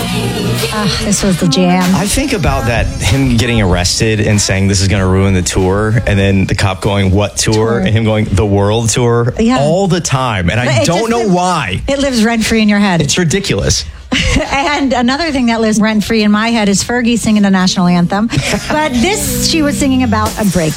This was the jam. I think about that, him getting arrested and saying this is going to ruin the tour, and then the cop going, what tour? And him going, the world tour, all the time. And I don't know why. It lives rent-free in your head. It's ridiculous. And another thing that lives rent-free in my head is Fergie singing the national anthem. But this, she was singing about a breakup.